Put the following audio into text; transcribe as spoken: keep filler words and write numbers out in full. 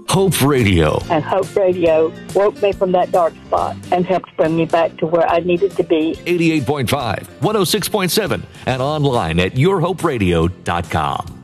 Hope Radio. And Hope Radio woke me from that dark spot and helped bring me back to where I needed to be. eighty-eight point five, one oh six point seven, and online at your hope radio dot com.